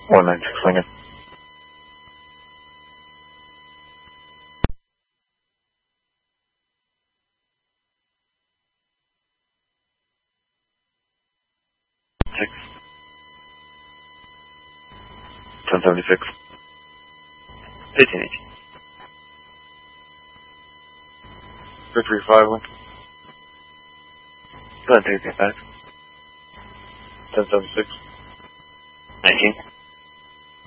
196 Lincoln. Six. 1076. 1818. 335 Lincoln. Go ahead and take it back. 1076. 19.